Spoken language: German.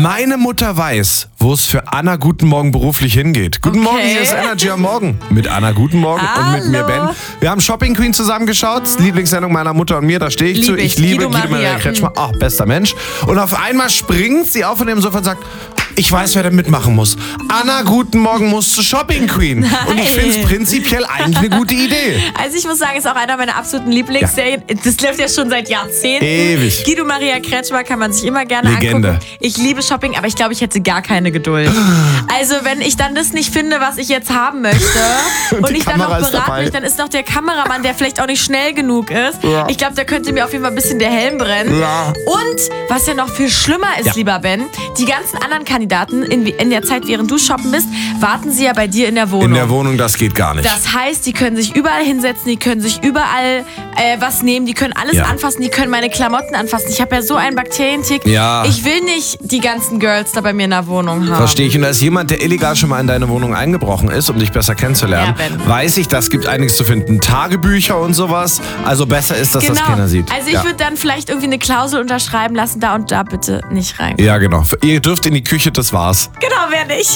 Meine Mutter weiß, wo es für Anna Guten Morgen beruflich hingeht. Guten Morgen, hier ist Energy am Morgen. Mit Anna Guten Morgen und mit mir, Ben. Wir haben Shopping Queen zusammengeschaut. Lieblingssendung meiner Mutter und mir, da stehe ich zu. Ich liebe Guido Maria Kretschmer. Ach, bester Mensch. Und auf einmal springt sie auf von dem Sofa und sagt, ich weiß, wer da mitmachen muss. Anna Guten Morgen muss zu Shopping Queen. Nein. Und ich finde es prinzipiell eigentlich eine gute Idee. Also ich muss sagen, ist auch einer meiner absoluten Lieblingsserien. Ja. Das läuft ja schon seit Jahrzehnten. Ewig. Guido Maria Kretschmer kann man sich immer gerne Legende. angucken. Ich liebe Shopping, aber ich glaube, ich hätte gar keine Geduld. Also wenn ich dann das nicht finde, was ich jetzt haben möchte und ich dann noch beraten mich, dann ist noch der Kameramann, der vielleicht auch nicht schnell genug ist. Ja. Ich glaube, da könnte mir auf jeden Fall ein bisschen der Helm brennen. Ja. Und was ja noch viel schlimmer ist, lieber Ben, die ganzen anderen Kandidaten in der Zeit, während du shoppen bist, warten sie ja bei dir in der Wohnung. In der Wohnung, das geht gar nicht. Das heißt, die können sich überall hinsetzen, die können sich überall was nehmen, die können alles anfassen, die können meine Klamotten anfassen. Ich habe ja so einen Bakterientick. Ja. Ich will nicht die ganzen Girls da bei mir in der Wohnung haben. Verstehe ich. Und als jemand, der illegal schon mal in deine Wohnung eingebrochen ist, um dich besser kennenzulernen, weiß ich, das gibt einiges zu finden. Tagebücher und sowas. Also besser ist, dass das keiner sieht. Also ich würde dann vielleicht irgendwie eine Klausel unterschreiben lassen, da und da bitte nicht rein. Ja, genau. Ihr dürft in die Küche, das war's. Genau, wer nicht.